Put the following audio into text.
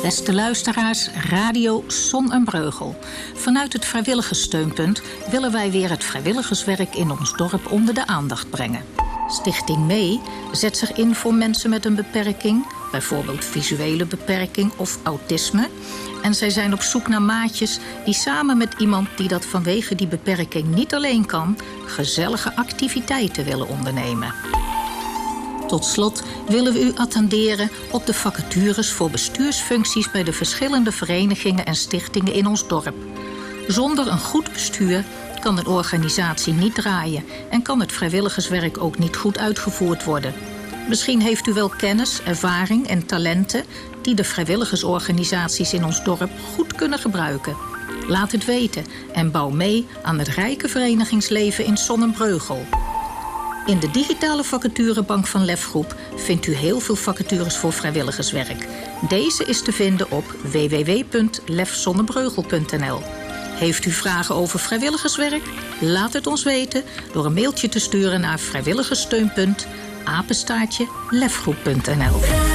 Beste luisteraars, Radio Zon en Breugel. Vanuit het vrijwilligerssteunpunt willen wij weer het vrijwilligerswerk in ons dorp onder de aandacht brengen. Stichting Mee zet zich in voor mensen met een beperking, bijvoorbeeld visuele beperking of autisme. En zij zijn op zoek naar maatjes die samen met iemand die dat vanwege die beperking niet alleen kan, gezellige activiteiten willen ondernemen. Tot slot willen we u attenderen op de vacatures voor bestuursfuncties bij de verschillende verenigingen en stichtingen in ons dorp. Zonder een goed bestuur kan een organisatie niet draaien en kan het vrijwilligerswerk ook niet goed uitgevoerd worden. Misschien heeft u wel kennis, ervaring en talenten die de vrijwilligersorganisaties in ons dorp goed kunnen gebruiken. Laat het weten en bouw mee aan het rijke verenigingsleven in Zon en Breugel. In de digitale vacaturebank van Lefgroep vindt u heel veel vacatures voor vrijwilligerswerk. Deze is te vinden op www.lefzonnebreugel.nl. Heeft u vragen over vrijwilligerswerk? Laat het ons weten door een mailtje te sturen naar vrijwilligerssteunpunt@lefgroep.nl.